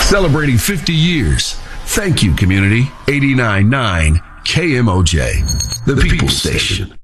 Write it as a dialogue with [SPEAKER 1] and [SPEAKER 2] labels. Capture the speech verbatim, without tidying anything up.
[SPEAKER 1] Celebrating fifty years. Thank you, community. eighty-nine point nine K M O J, the People Station.